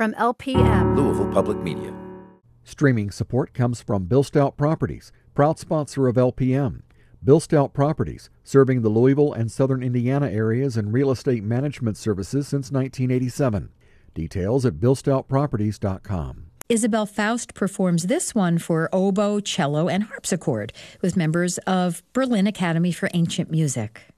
From LPM, Louisville Public Media. Streaming support comes from Bill Stout Properties, proud sponsor of LPM. Bill Stout Properties, serving the Louisville and southern Indiana areas in real estate management services since 1987. Details at billstoutproperties.com. Isabel Faust performs this one for oboe, cello, and harpsichord with members of Berlin Academy for Ancient Music.